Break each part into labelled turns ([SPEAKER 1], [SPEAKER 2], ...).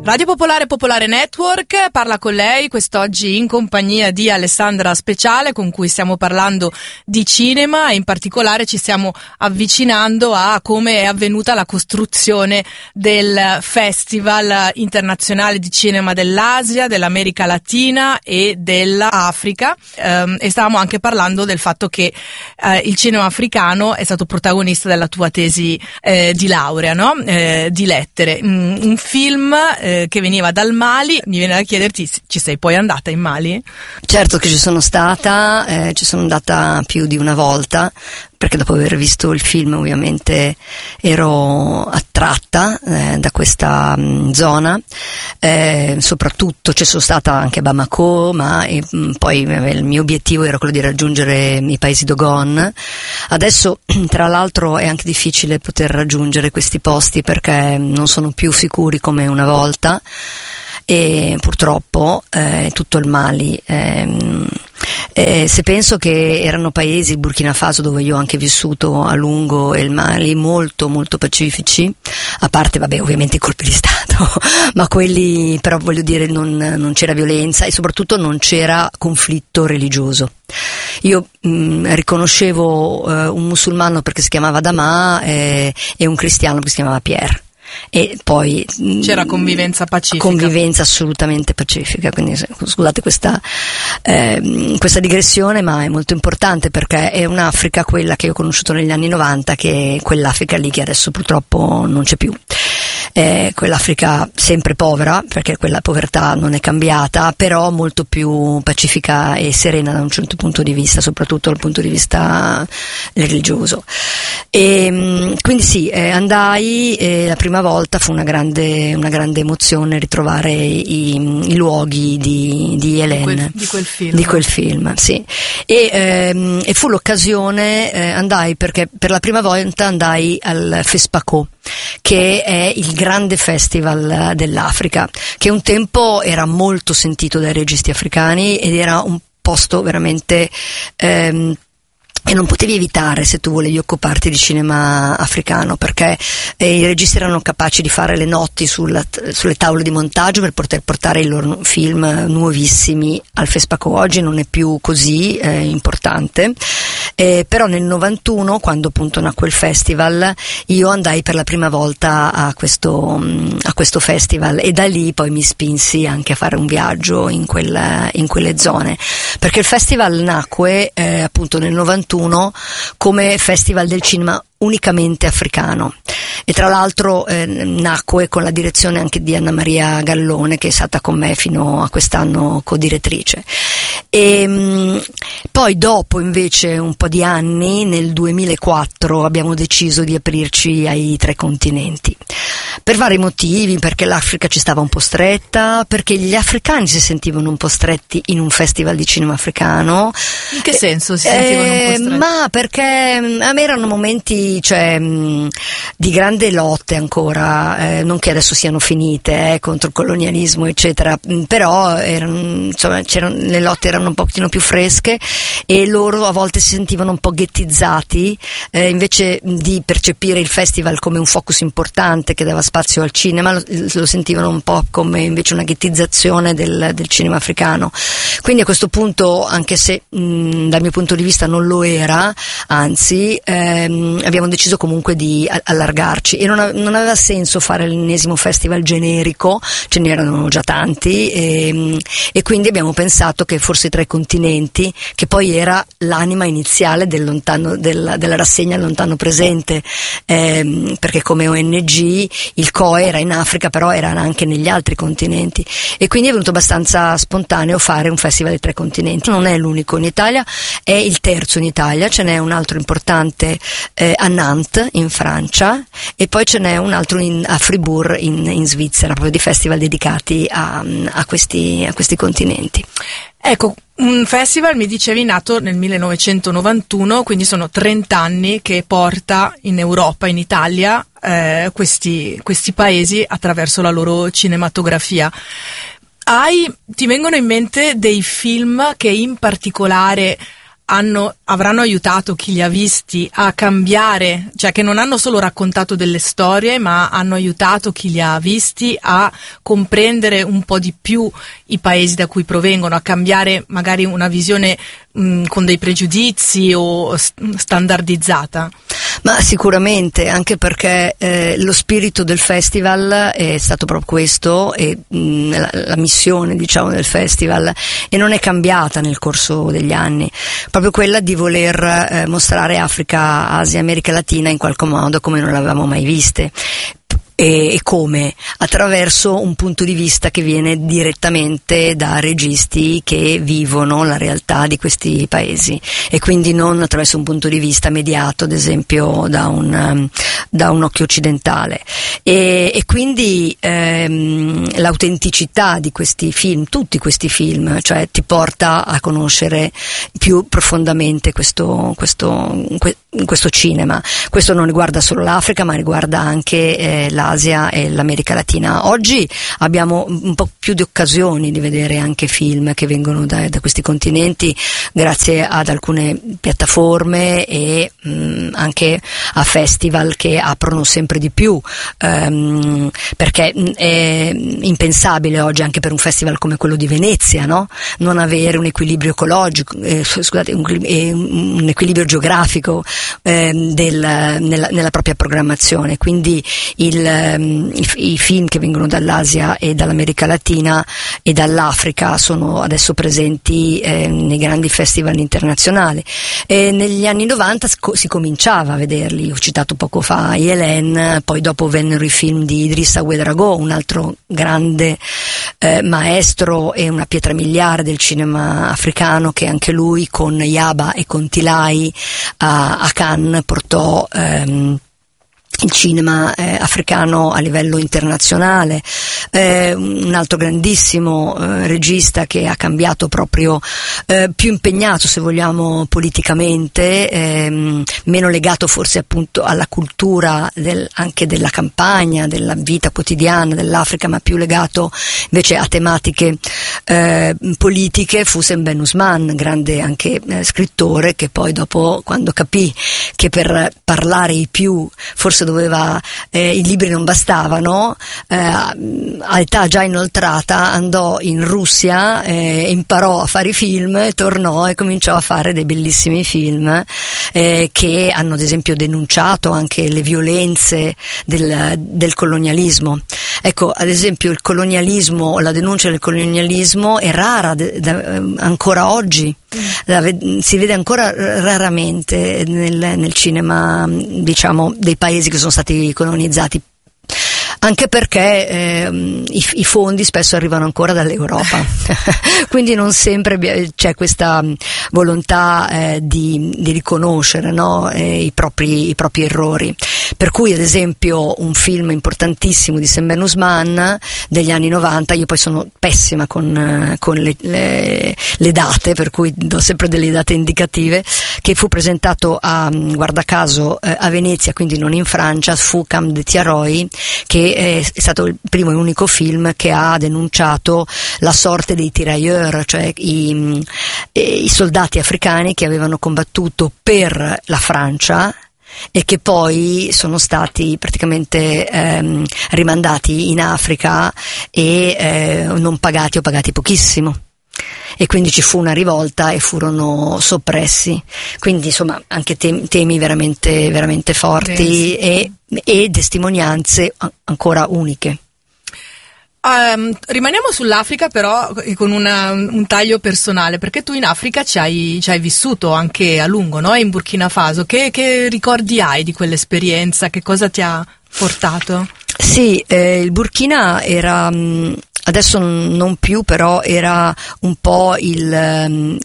[SPEAKER 1] Radio Popolare Popolare Network parla con lei quest'oggi in compagnia di Alessandra Speciale, con cui stiamo parlando di cinema e in particolare ci stiamo avvicinando a come è avvenuta la costruzione del Festival Internazionale di Cinema dell'Asia, dell'America Latina e dell'Africa, e stavamo anche parlando del fatto che il cinema africano è stato protagonista della tua tesi di laurea, no? Di lettere, un film che veniva dal Mali. Mi viene da chiederti, ci sei poi andata in Mali?
[SPEAKER 2] Certo che ci sono stata, ci sono andata più di una volta, perché dopo aver visto il film ovviamente ero attratta da questa zona, soprattutto ci sono stata anche a Bamako, ma poi il mio obiettivo era quello di raggiungere i paesi Dogon. Adesso tra l'altro è anche difficile poter raggiungere questi posti perché non sono più sicuri come una volta, e purtroppo tutto il Mali, se penso che erano paesi, il Burkina Faso dove io ho anche vissuto a lungo, e il Mali molto molto pacifici, a parte ovviamente i colpi di Stato, ma quelli, però voglio dire, non c'era violenza e soprattutto non c'era conflitto religioso. Io riconoscevo un musulmano perché si chiamava Dama e un cristiano che si chiamava Pierre. E poi
[SPEAKER 1] c'era convivenza pacifica,
[SPEAKER 2] convivenza assolutamente pacifica, quindi scusate questa digressione, ma è molto importante perché è un'Africa, quella che ho conosciuto negli anni 90, che è quell'Africa lì che adesso purtroppo non c'è più. Quell'Africa sempre povera, perché quella povertà non è cambiata, però molto più pacifica e serena da un certo punto di vista, soprattutto dal punto di vista religioso. E quindi sì, andai, la prima volta fu una grande emozione ritrovare i luoghi di Hélène, di quel film, sì. E fu l'occasione, andai perché per la prima volta andai al FESPACO, che è il grande festival dell'Africa, che un tempo era molto sentito dai registi africani ed era un posto veramente e non potevi evitare se tu volevi occuparti di cinema africano, perché i registi erano capaci di fare le notti sulle tavole di montaggio per poter portare i loro film nuovissimi al FESPACO. Oggi non è più così importante, però nel 91, quando appunto nacque il festival, io andai per la prima volta a questo festival e da lì poi mi spinsi anche a fare un viaggio in quelle zone, perché il festival nacque appunto nel 91 come festival del cinema unicamente africano, e tra l'altro nacque con la direzione anche di Anna Maria Gallone, che è stata con me fino a quest'anno co-direttrice. E poi dopo invece un po' di anni, nel 2004, abbiamo deciso di aprirci ai 3 continenti, per vari motivi, perché l'Africa ci stava un po' stretta, perché gli africani si sentivano un po' stretti in un festival di cinema africano.
[SPEAKER 1] In che senso si sentivano un po' stretti?
[SPEAKER 2] Ma perché a me erano momenti di grande lotte ancora, non che adesso siano finite contro il colonialismo eccetera, però le lotte erano un pochettino più fresche e loro a volte si sentivano un po' ghettizzati, invece di percepire il festival come un focus importante che dava spazio al cinema, lo sentivano un po' come invece una ghettizzazione del cinema africano. Quindi a questo punto, anche se dal mio punto di vista non lo era, anzi abbiamo deciso comunque di allargarci, e non aveva senso fare l'ennesimo festival generico, ce n'erano già tanti, e quindi abbiamo pensato che forse i 3 continenti, che poi era l'anima iniziale della rassegna Lontano Presente, perché come ONG il COE era in Africa, però era anche negli altri continenti, e quindi è venuto abbastanza spontaneo fare un festival dei 3 continenti. Non è l'unico in Italia, è il terzo in Italia, ce n'è un altro importante a Nantes in Francia, e poi ce n'è un altro a Fribourg in Svizzera, proprio di festival dedicati a questi continenti.
[SPEAKER 1] Ecco, un festival, mi dicevi, nato nel 1991, quindi sono 30 anni che porta in Europa, in Italia, questi paesi attraverso la loro cinematografia. Ti vengono in mente dei film che in particolare avranno aiutato chi li ha visti a cambiare, cioè che non hanno solo raccontato delle storie, ma hanno aiutato chi li ha visti a comprendere un po' di più i paesi da cui provengono, a cambiare magari una visione con dei pregiudizi o standardizzata?
[SPEAKER 2] Ma sicuramente, anche perché lo spirito del festival è stato proprio questo, e la missione, diciamo, del festival, e non è cambiata nel corso degli anni, proprio quella di voler mostrare Africa, Asia, America Latina in qualche modo come non l'avevamo mai viste. E come? Attraverso un punto di vista che viene direttamente da registi che vivono la realtà di questi paesi, e quindi non attraverso un punto di vista mediato, ad esempio, da un occhio occidentale. E quindi l'autenticità di questi film, tutti questi film, cioè ti porta a conoscere più profondamente questo cinema. Questo non riguarda solo l'Africa, ma riguarda anche l'Asia e l'America Latina. Oggi abbiamo un po' più di occasioni di vedere anche film che vengono da questi continenti, grazie ad alcune piattaforme e anche a festival che aprono sempre di più, perché è impensabile oggi, anche per un festival come quello di Venezia, no? Non avere un equilibrio ecologico, un equilibrio geografico nella propria programmazione. Quindi i film che vengono dall'Asia e dall'America Latina e dall'Africa sono adesso presenti nei grandi festival internazionali. Negli anni 90 si cominciava a vederli. Ho citato poco fa Helen, poi dopo vennero i film di Idrissa Ouedraogo, un altro grande maestro e una pietra miliare del cinema africano, che anche lui con Yaba e con Tilai a Cannes portò il cinema africano a livello internazionale. Un altro grandissimo regista che ha cambiato proprio, più impegnato, se vogliamo, politicamente, meno legato forse appunto alla cultura anche della campagna, della vita quotidiana dell'Africa, ma più legato invece a tematiche politiche, fu Sam Ben Usman, grande anche scrittore, che poi dopo, quando capì che per parlare i più forse doveva, i libri non bastavano, a età già inoltrata andò in Russia, imparò a fare i film, tornò e cominciò a fare dei bellissimi film che hanno ad esempio denunciato anche le violenze del colonialismo. Ecco, ad esempio il colonialismo, la denuncia del colonialismo è rara ancora oggi. Si vede ancora raramente nel cinema, diciamo, dei paesi che sono stati colonizzati, anche perché i fondi spesso arrivano ancora dall'Europa quindi non sempre c'è questa volontà di riconoscere, no, i propri errori. Per cui ad esempio un film importantissimo di Sam Ben Usman degli anni 90, io poi sono pessima con le date, per cui do sempre delle date indicative, che fu presentato guarda caso a Venezia, quindi non in Francia, fu Camp de Tiaroy, che è stato il primo e unico film che ha denunciato la sorte dei tirailleurs, cioè i soldati africani che avevano combattuto per la Francia e che poi sono stati praticamente rimandati in Africa e non pagati o pagati pochissimo. E quindi ci fu una rivolta e furono soppressi. Quindi insomma anche temi veramente, veramente forti e testimonianze ancora uniche.
[SPEAKER 1] Rimaniamo sull'Africa, però con un taglio personale, perché tu in Africa ci hai vissuto anche a lungo, no? In Burkina Faso. Che ricordi hai di quell'esperienza? Che cosa ti ha portato?
[SPEAKER 2] Sì, il Burkina era, adesso non più, però era un po' il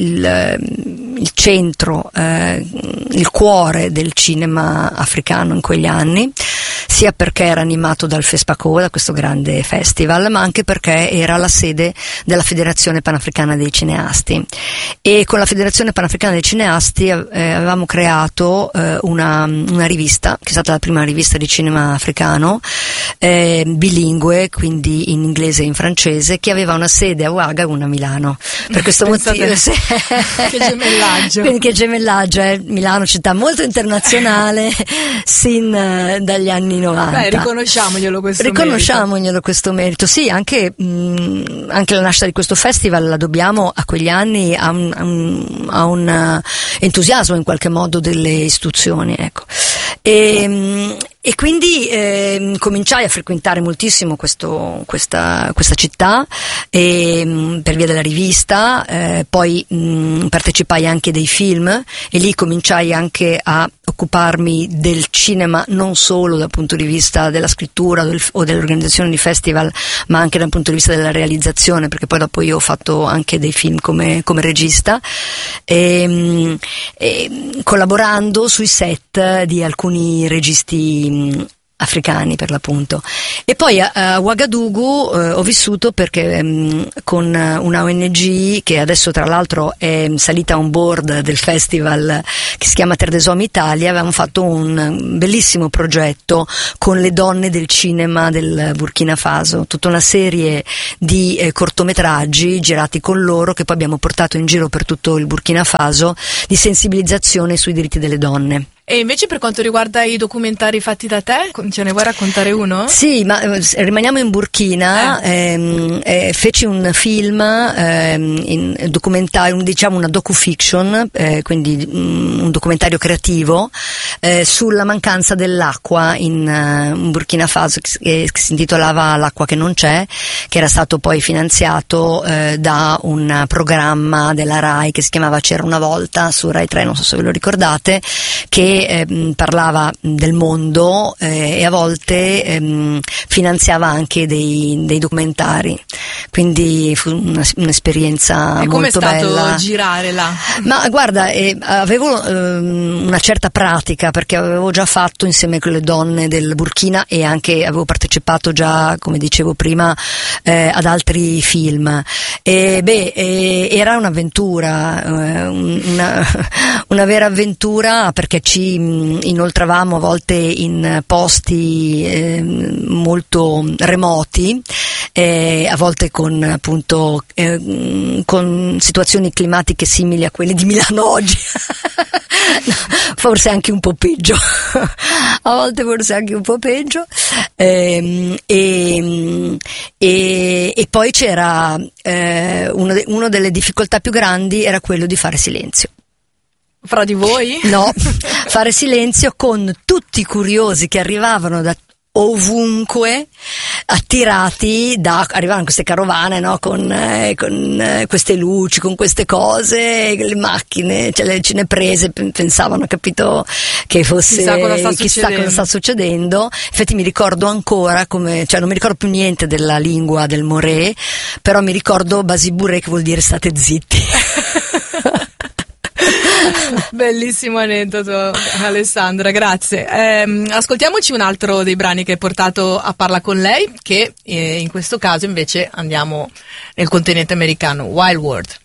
[SPEAKER 2] centro, il cuore del cinema africano in quegli anni, sia perché era animato dal FESPACO, da questo grande festival, ma anche perché era la sede della Federazione Panafricana dei Cineasti. E con la Federazione Panafricana dei Cineasti avevamo creato una rivista, che è stata la prima rivista di cinema africano, bilingue, quindi in inglese inglese e in francese, che aveva una sede a Uaga e una a Milano. Per questo motivo
[SPEAKER 1] che gemellaggio.
[SPEAKER 2] Quindi che gemellaggio, Milano città molto internazionale sin dagli anni 90.
[SPEAKER 1] Beh, riconosciamoglielo
[SPEAKER 2] questo merito. Sì, anche la nascita di questo festival la dobbiamo a quegli anni, a un entusiasmo in qualche modo delle istituzioni, ecco. E quindi cominciai a frequentare moltissimo questa città per via della rivista, poi partecipai anche dei film e lì cominciai anche a occuparmi del cinema non solo dal punto di vista della scrittura o dell'organizzazione di festival, ma anche dal punto di vista della realizzazione, perché poi dopo io ho fatto anche dei film come regista, collaborando sui set di alcuni registi africani per l'appunto. E poi a Ouagadougou ho vissuto perché con una ONG che adesso tra l'altro è salita on board del festival, che si chiama Terre des Hommes Italia, avevamo fatto un bellissimo progetto con le donne del cinema del Burkina Faso, tutta una serie di cortometraggi girati con loro che poi abbiamo portato in giro per tutto il Burkina Faso, di sensibilizzazione sui diritti delle donne.
[SPEAKER 1] E invece per quanto riguarda i documentari fatti da te, ce ne vuoi raccontare uno?
[SPEAKER 2] Sì, ma rimaniamo in Burkina, feci un film, in documentario, diciamo una docufiction, quindi un documentario creativo sulla mancanza dell'acqua in Burkina Faso, che si intitolava L'acqua che non c'è, che era stato poi finanziato da un programma della RAI che si chiamava C'era una volta su Rai 3, non so se ve lo ricordate, che parlava del mondo e a volte finanziava anche dei documentari, quindi fu un'esperienza molto bella.
[SPEAKER 1] E com'è stato girare là?
[SPEAKER 2] Ma guarda, avevo una certa pratica, perché avevo già fatto insieme con le donne del Burkina e anche avevo partecipato già, come dicevo prima, ad altri film. Era un'avventura, una vera avventura, perché ci inoltravamo a volte in posti molto remoti, a volte con appunto con situazioni climatiche simili a quelle di Milano oggi. No, forse anche un po' peggio. A volte forse anche un po' peggio. E poi c'era una delle difficoltà più grandi, era quello di fare silenzio.
[SPEAKER 1] Fra di voi?
[SPEAKER 2] No, fare silenzio con tutti i curiosi che arrivavano da ovunque, attirati arrivavano queste carovane, no? Con queste luci, con queste cose, le macchine, ce ne prese, pensavano, capito, che fosse chissà cosa sta succedendo. Infatti mi ricordo ancora non mi ricordo più niente della lingua del Moré, però mi ricordo Basibure, che vuol dire state zitti.
[SPEAKER 1] Bellissimo aneddoto, Alessandra, grazie. Ascoltiamoci un altro dei brani che hai portato a Parla con lei, che in questo caso invece andiamo nel continente americano, Wild World.